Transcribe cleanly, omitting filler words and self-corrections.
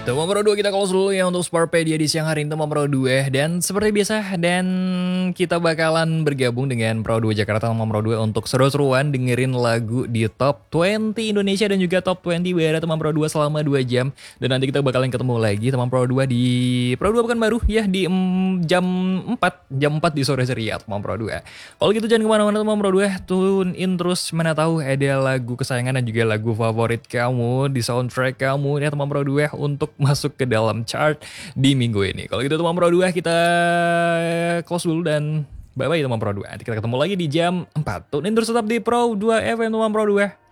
Teman Pro 2 kita close dulu ya untuk Sportpedia di siang hari ini Teman Pro 2. Dan seperti biasa dan kita bakalan bergabung dengan Pro 2 Jakarta Teman Pro 2 untuk seru-seruan dengerin lagu di Top 20 Indonesia dan juga Top 20 Barat Teman Pro 2 selama 2 jam. Dan nanti kita bakalan ketemu lagi Teman Pro 2 di Pro 2 Pekanbaru ya di jam 4 di sore ceria Teman Pro 2. Kalau gitu jangan kemana-mana Teman Pro 2, tune in terus, mana tahu ada lagu kesayangan dan juga lagu favorit kamu di soundtrack kamu ya Teman Pro 2 untuk masuk ke dalam chart di minggu ini. Kalau gitu teman Pro 2 kita close dulu dan bye-bye teman Pro 2. Nanti kita ketemu lagi di jam 4. Tune in terus tetap di Pro 2 FM teman Pro 2.